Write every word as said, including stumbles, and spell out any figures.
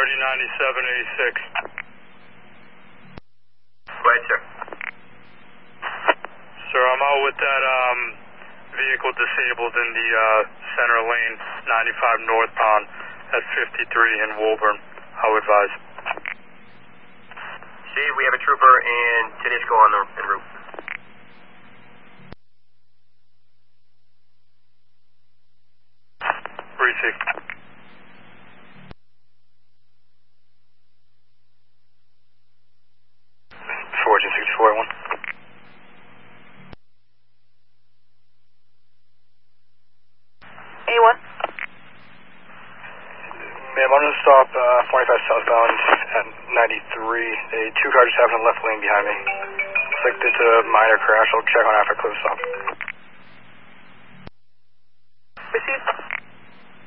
thirty ninety-seven eighty-six. Go ahead, sir. Sir, I'm out with that um, vehicle disabled in the uh, center lane, ninety-five northbound at fifty-three in Woburn. How advise? Steve, we have a trooper in Tedesco on the en route. Receive. Fortune sixty-four one. A one. Ma'am, I'm going to stop uh, forty-five southbound at ninety-three. A two car just happened in the left lane behind me. Looks like it's a minor crash. I'll check on after close stop.